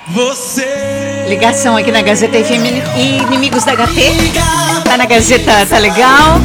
Você. Ligação aqui na Gazeta FM e Inimigos da HT. Tá na Gazeta, tá legal?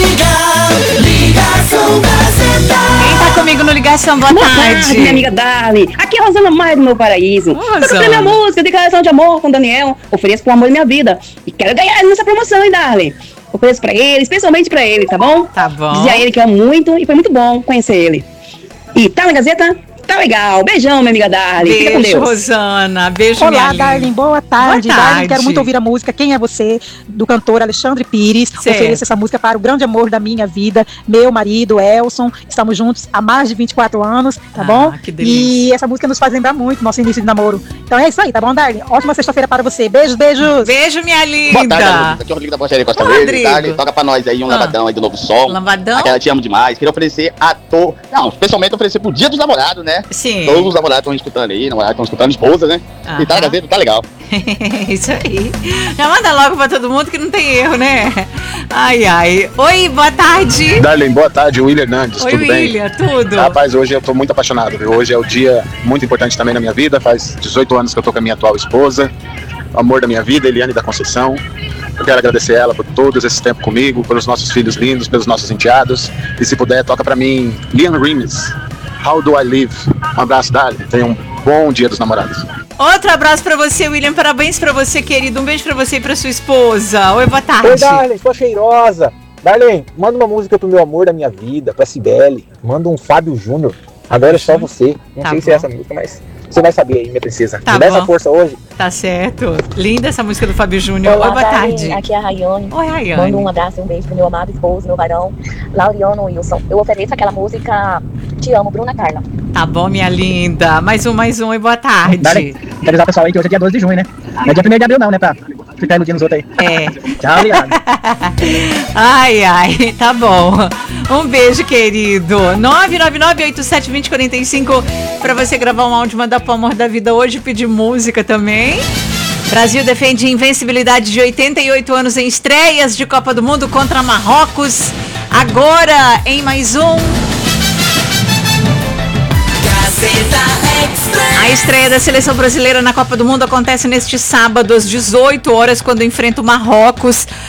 Ligação Gazeta. Quem tá comigo no Ligação? Boa tarde. Minha amiga Darly. Aqui é a Rosana Mais do Meu Paraíso. Tô tocando minha música, Declaração de Amor com Daniel. Ofereço pro amor da minha vida. E quero ganhar nessa promoção, hein, Darly? Ofereço pra ele, especialmente pra ele, tá bom? Tá bom. Dizer a ele que eu amo muito e foi muito bom conhecer ele. E tá na Gazeta? Tá legal. Beijão, minha amiga Darly. Fica com Beijo, Deus. Rosana. Beijo, Olá, minha linda. Darling, boa tarde. Boa tarde. Darling, quero muito ouvir a música Quem é Você, do cantor Alexandre Pires. Certo. Ofereço essa música para o grande amor da minha vida, meu marido, Elson. Estamos juntos há mais de 24 anos, tá bom? Que delícia. E essa música nos faz lembrar muito nosso início de namoro. Então é isso aí, tá bom, Darling? Ótima sexta-feira para você. Beijos, beijos. Beijo, minha linda. Boa tarde, Rodrigo. Aqui é o Rodrigo da Borracharia Costa Ô, Verde. Rodrigo. Tá? Toca pra nós aí um lambadão aí do Novo Sol. Lambadão? Aquela Te Amo Demais. Queria oferecer especialmente oferecer pro Dia dos Namorados, né? Sim. Todos os namorados estão escutando aí, namorados estão escutando esposa, né? Aham. E tá na Gazeta, tá legal. Isso aí. Já manda logo pra todo mundo que não tem erro, né? Ai, ai. Oi, boa tarde. Darlene, boa tarde, William Hernandes, Oi, tudo William, bem? tudo? Rapaz, hoje eu tô muito apaixonado, viu? Hoje é o dia muito importante também na minha vida, faz 18 anos que eu tô com a minha atual esposa, o amor da minha vida, Eliane da Conceição. Eu quero agradecer ela por todos esse tempo comigo, pelos nossos filhos lindos, pelos nossos enteados. E se puder, toca pra mim, Liam Rimes, How Do I Live? Um abraço, Darlene, tenha um bom dia dos namorados. Outro abraço pra você, William. Parabéns pra você, querido. Um beijo pra você e pra sua esposa. Oi, boa tarde. Oi, Darlene, sua cheirosa. Darlene, manda uma música pro meu amor da minha vida, pra Cibele. Manda um Fábio Júnior. Agora é só você. Não Tá sei bom. se é essa música, mas você vai saber aí, minha princesa. Tá Me dá bom. essa força hoje. Tá certo. Linda essa música do Fábio Júnior. Olá, Oi, boa Darlene. tarde. Aqui é a Rayane. Oi, Rayane. Mando um abraço e um beijo pro meu amado esposo, meu varão, Lauriano Wilson. Eu ofereço aquela música Te Amo, Bruna Carla. Tá bom, minha linda. Mais um. Oi, boa tarde. Darlene, quero avisar o pessoal aí que hoje é dia 12 de junho, né? Não é dia 1º de abril não, né? Pra ficar iludindo os outros aí. É. Tchau, Liane. Ai, tá bom. Um beijo, querido. 999-87-2045 pra você gravar um áudio, mandar pro amor da vida hoje, pedir música também. Brasil defende invencibilidade de 88 anos em estreias de Copa do Mundo contra Marrocos. Agora, em mais um. A estreia da seleção brasileira na Copa do Mundo acontece neste sábado às 18 horas, quando enfrenta o Marrocos